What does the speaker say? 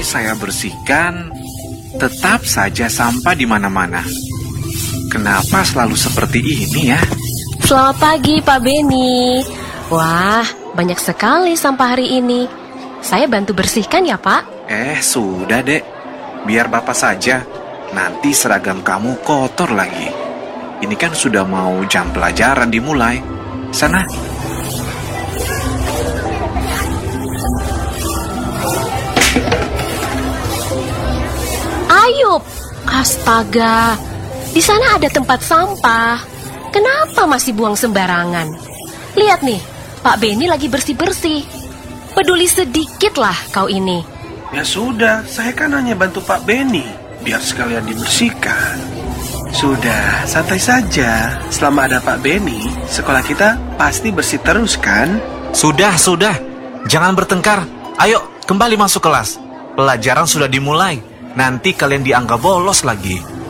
saya bersihkan, tetap saja sampah di mana-mana. Kenapa selalu seperti ini ya? Selamat pagi, Pak Beni. Wah, banyak sekali sampah hari ini. Saya bantu bersihkan ya, Pak? Sudah, Dek. Biar Bapak saja. Nanti seragam kamu kotor lagi. Ini kan sudah mau jam pelajaran dimulai. Sana. Ayub, astaga. Di sana ada tempat sampah. Kenapa masih buang sembarangan? Lihat nih, Pak Beni lagi bersih-bersih. Peduli sedikit lah kau ini. Ya sudah, saya kan hanya bantu Pak Beni, biar sekalian dibersihkan. Sudah, santai saja. Selama ada Pak Beni, sekolah kita pasti bersih terus kan? Sudah. Jangan bertengkar. Ayo, kembali masuk kelas. Pelajaran sudah dimulai. Nanti kalian dianggap bolos lagi.